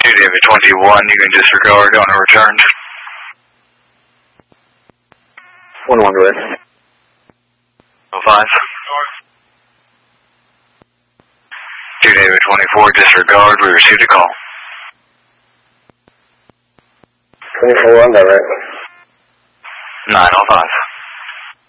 David 21, you can disregard on a return. 1-1, go ahead. 05. 2 David 24, disregard, we received a call. 24-1, direct. 905.